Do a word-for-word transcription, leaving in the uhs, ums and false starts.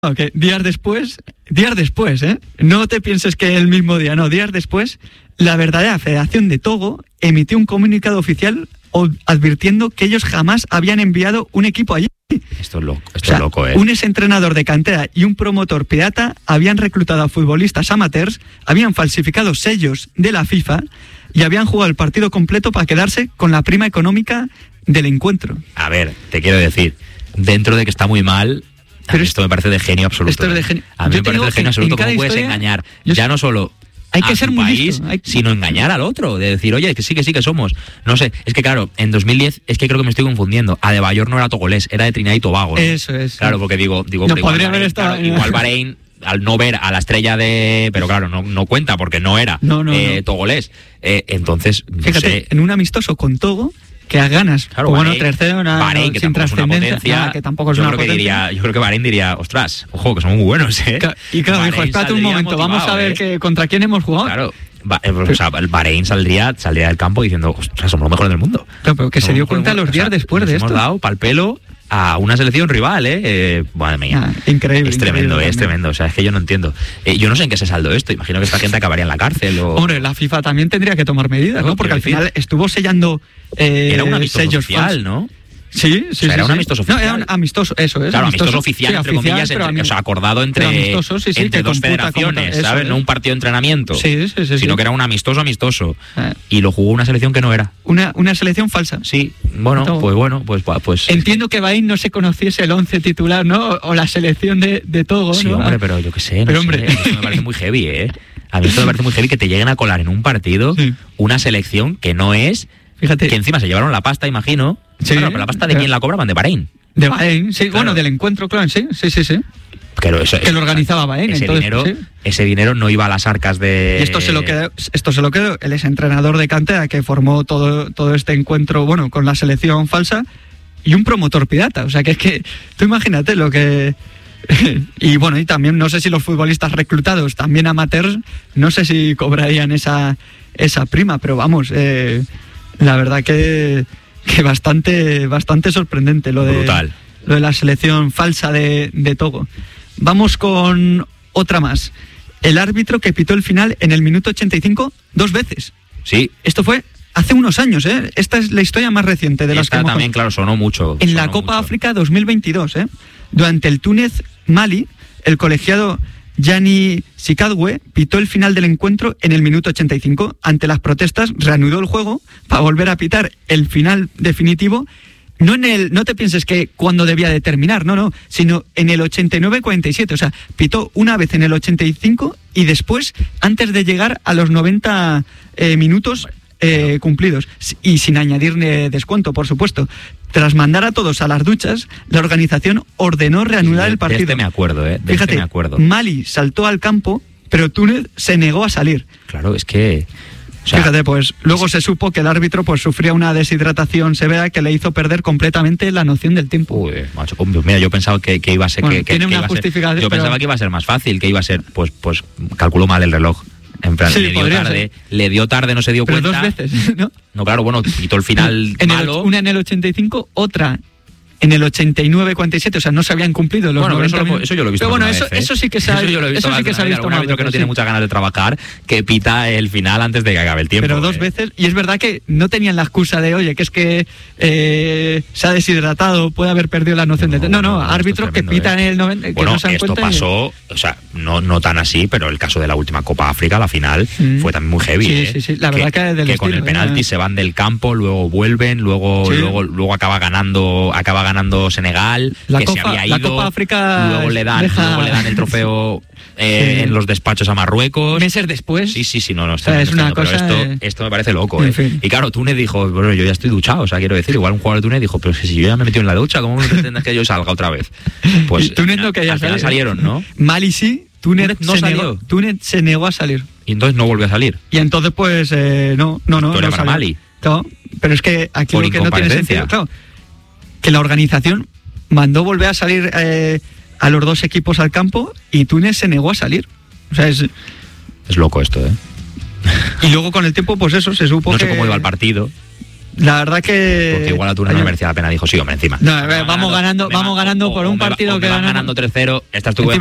Okay. Días después, días después, ¿eh? No te pienses que el mismo día, no, días después, la verdadera Federación de Togo emitió un comunicado oficial advirtiendo que ellos jamás habían enviado un equipo allí. Esto es loco, esto o sea, es loco, ¿eh? Un exentrenador de cantera y un promotor pirata habían reclutado a futbolistas amateurs, habían falsificado sellos de la FIFA y habían jugado el partido completo para quedarse con la prima económica del encuentro. A ver, te quiero decir, dentro de que está muy mal... Pero esto me parece de genio absoluto. Esto es de genio. A mí Yo me parece de genio absoluto. ¿Cómo puedes historia, engañar? Yo, ya no solo hay que a ser tu muy país, listo, hay... sino engañar al otro. De decir, oye, que sí, que sí, que somos. No sé, es que claro, en dos mil diez, es que creo que me estoy confundiendo. Adebayor no era togolés, era de Trinidad y Tobago, ¿no? Eso es. Claro, porque digo, digo no igual podría Bahrein, haber estado... claro, igual Bahrein, al no ver a la estrella de... Pero claro, no, no cuenta porque no era no, no, eh, no. togolés. Eh, entonces, no Fíjate, sé. en un amistoso con Togo... que a ganas, claro, pues Bahrein, bueno, tercero, una, Bahrein, que sin tampoco es una potencia, nada, que tampoco es yo una creo que potencia. diría, yo creo que Bahrein diría, ostras, ojo, que somos muy buenos, ¿eh? Y claro, Bahrein dijo, espérate un momento, motivado, vamos a ver ¿eh? que, contra quién hemos jugado. Claro, ba eh, o sea, el Bahrein saldría, saldría del campo diciendo, ostras, somos los mejores del mundo. Claro, pero que somos se dio los cuenta los días o sea, después de esto. Hemos dado pal pelo a una selección rival, ¿eh? eh madre mía. Ah, increíble. Es tremendo, increíble, es tremendo. O sea, es que yo no entiendo. Eh, yo no sé en qué se saldó esto. Imagino que esta gente acabaría en la cárcel o... Hombre, la FIFA también tendría que tomar medidas, ¿no? Porque al decir, final estuvo sellando eh, era un amistoso sellos oficial, falsos. ¿no? Sí, sí, o sea, sí. era sí. un amistoso oficial. No, era un amistoso, eso es. Claro, amistoso, amistoso oficial, sí, entre oficial, comillas, pero entre, ami- o sea, acordado entre, amistoso, sí, sí, entre que dos computa como federaciones, tal, ¿sabes? eso No es. un partido de entrenamiento, Sí, sí, sí, sino sí. que era un amistoso amistoso. Eh. Y lo jugó una selección que no era. Una, una selección falsa. Sí, bueno, Todo. pues bueno, pues... pues Entiendo que Bahrein no se conociese el once titular, ¿no? O la selección de, de Togo, sí, ¿no? hombre, pero yo qué sé, no Pero, sé, hombre. eso me parece muy heavy, ¿eh? A mí esto me parece muy heavy que te lleguen a colar en un partido Sí. una selección que no es... Fíjate. Que encima se llevaron la pasta, imagino. Sí. Bueno, pero la pasta de Pero- quién la cobraban, de Bahrein. De Bahrein, sí, Claro. bueno, del encuentro, claro, sí, sí, sí, sí. Pero eso, Que lo organizaba Bahrein, ese entonces, dinero, sí. ese dinero no iba a las arcas de... Y esto se lo quedó, esto se lo quedó el exentrenador de cantera que formó todo, todo este encuentro, bueno, con la selección falsa y un promotor pirata. O sea, que es que tú imagínate lo que... Y bueno, y también no sé si los futbolistas reclutados, también amateurs, no sé si cobrarían esa, esa prima, pero vamos, eh, la verdad que, que bastante, bastante sorprendente lo de, Brutal. lo de la selección falsa de, de Togo. Vamos con otra más. El árbitro que pitó el final en el minuto ochenta y cinco dos veces. Sí. Esto fue hace unos años, ¿eh? Esta es la historia más reciente de las que Esta hemos también, claro, sonó mucho. en la sonó Copa mucho. África dos mil veintidós, ¿eh? Durante el Túnez-Mali, el colegiado Gianni Sikadwe pitó el final del encuentro en el minuto ochenta y cinco. Ante las protestas, reanudó el juego para volver a pitar el final definitivo. No en el, no te pienses que cuando debía de terminar, no, no, sino en el ochenta y nueve cuarenta y siete. O sea, pitó una vez en el ochenta y cinco y después, antes de llegar a los noventa eh, minutos eh, cumplidos. Y sin añadir eh, descuento, por supuesto. Tras mandar a todos a las duchas, la organización ordenó reanudar Sí, el partido. De este me acuerdo, ¿eh? De Fíjate, este me acuerdo. Mali saltó al campo, pero Túnez se negó a salir. Claro, es que... o sea, Fíjate, pues luego se supo que el árbitro pues sufría una deshidratación severa que le hizo perder completamente la noción del tiempo. Uy, macho, mira, yo pensaba que, que iba a ser... Bueno, que, que- tiene que una iba a ser- justificación, yo pero- pensaba que iba a ser más fácil, que iba a ser... Pues, pues calculó mal el reloj. En plan, Sí, le dio podría tarde, le dio tarde, no se dio Pero cuenta. dos veces, ¿no? No, claro, bueno, quitó el final En el, malo. una en el ochenta y cinco, otra en el ochenta y nueve cuarenta y siete, o sea, no se habían cumplido los Bueno, pero noventa eso, lo- minutos. eso yo lo he visto Pero bueno, más eso, una vez, ¿eh? eso sí que se ha, Eso yo lo he visto eso sí más que de se ha una vez. visto Algún más árbitro que no veces, tiene sí. muchas ganas de trabajar, que pita el final antes de que acabe el tiempo. Pero dos ¿eh? veces, y es verdad que no tenían la excusa de, oye, que es que eh, se ha deshidratado, puede haber perdido la noción No, de... No, no, no, no, esto árbitros es que tremendo, pitan ¿eh? en el noventa, que Bueno, no se dan esto cuenta. y- pasó, o sea, no, no tan así, pero el caso de la última Copa África, la final, Mm. fue también muy heavy. Sí, ¿eh? sí, sí, la verdad que del que con estilo, el penalti ¿eh? se van del campo, luego vuelven, luego Sí. luego luego acaba ganando acaba ganando Senegal, La que Copa- se había la ido, Copa África luego le dan deja- luego le dan el trofeo eh, Sí. en los despachos a Marruecos. Meses después. Sí, sí, sí, no, no, O sea, está es una cosa, pero esto, eh, esto me parece loco, en ¿eh? fin. Y claro, Túnez dijo, bueno, yo ya estoy duchado, o sea, quiero decir, igual un jugador de Túnez dijo, pero si yo ya me he metido en la ducha, ¿cómo me pretendes que yo salga otra vez? Pues Y Túnez no quería al final salir. salieron, ¿no? Mali sí, Túnez, Túnez no se salió. negó, Túnez se negó a salir. Y entonces no volvió a salir. Y entonces, pues, eh, no, no, no. Victoria no para salió. Mali. No, pero es que aquí Por lo que no tiene incomparecencia. sentido, claro, que la organización mandó volver a salir eh, a los dos equipos al campo y Túnez se negó a salir. O sea, es... Es loco esto, ¿eh? Y luego con el tiempo, pues eso, se supo No que... sé cómo iba el partido. La verdad que... Porque igual a Turner no merecía la pena. Dijo, sí, hombre, encima. No, vamos ganando, vamos ganando por un partido que van ganamos. ganando tres cero. Estás tú